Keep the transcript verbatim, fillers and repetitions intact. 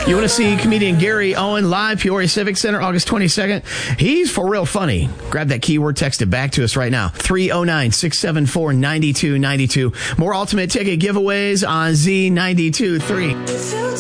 You want to see comedian Gary Owen live, Peoria Civic Center, August twenty-second? He's for real funny. Grab that keyword, text it back to us right now. three oh nine, six seven four, nine two nine two. More ultimate ticket giveaways on Z ninety-two point three.